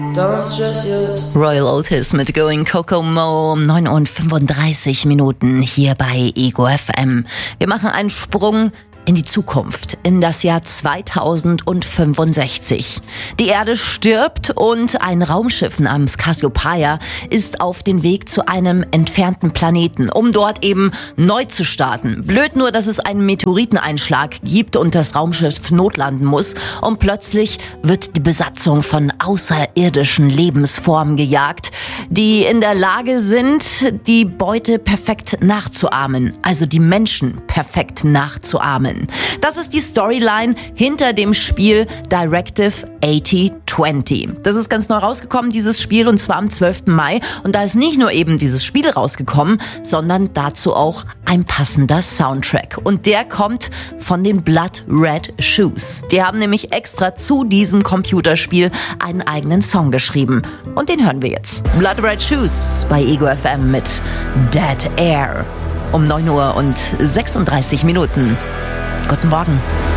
Royal Otis mit Going Kokomo um 9:35 hier bei Ego FM. Wir machen einen Sprung in die Zukunft, in das Jahr 2065. Die Erde stirbt und ein Raumschiff namens Cassiopeia ist auf dem Weg zu einem entfernten Planeten, um dort eben neu zu starten. Blöd nur, dass es einen Meteoriteneinschlag gibt und das Raumschiff notlanden muss und plötzlich wird die Besatzung von außerirdischen Lebensformen gejagt, die in der Lage sind, die Beute perfekt nachzuahmen, also die Menschen perfekt nachzuahmen. Das ist die Storyline hinter dem Spiel Directive 8020. Das ist ganz neu rausgekommen, dieses Spiel, und zwar am 12. Mai. Und da ist nicht nur eben dieses Spiel rausgekommen, sondern dazu auch ein passender Soundtrack. Und der kommt von den Blood Red Shoes. Die haben nämlich extra zu diesem Computerspiel einen eigenen Song geschrieben. Und den hören wir jetzt. Blood Red Shoes bei Ego FM mit Dead Air. Um 9:36 Guten Morgen.